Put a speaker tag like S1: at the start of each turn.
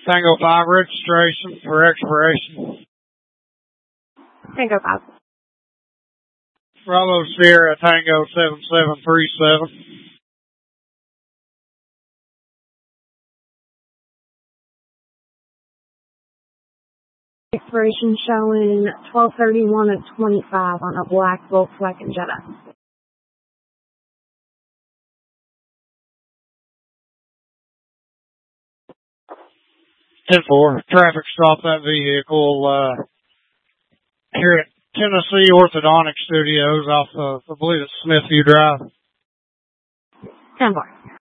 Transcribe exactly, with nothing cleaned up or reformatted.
S1: Tango five registration for expiration.
S2: Tango five.
S1: Bravo Sierra Tango seven seven three seven.
S2: Expiration showing twelve thirty-one of twenty-five on a black Volkswagen Jetta.
S1: ten four. Traffic stop that vehicle uh, here at Tennessee Orthodontic Studios off of, I believe it's Smithview Drive.
S2: ten four.